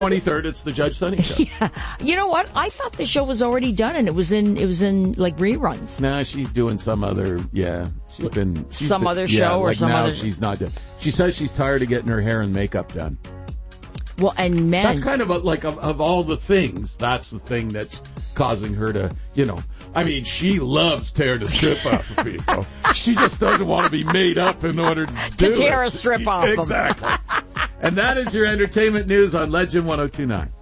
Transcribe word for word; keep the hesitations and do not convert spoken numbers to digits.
twenty-third, it's the Judge Sunny Show. Yeah. You know what? I thought the show was already done and it was in, it was in like reruns. Nah, she's doing some other, yeah. She's been, she's some been, other yeah, show or like some now other. she's not doing. She says she's tired of getting her hair and makeup done. Well, and men. That's kind of a, like, of, of all the things, that's the thing that's causing her to, you know, I mean, she loves tearing the strip off of people. She just doesn't want to be made up in order to do to tear it. a strip off Exactly. And that is your entertainment news on Legend one oh two point nine.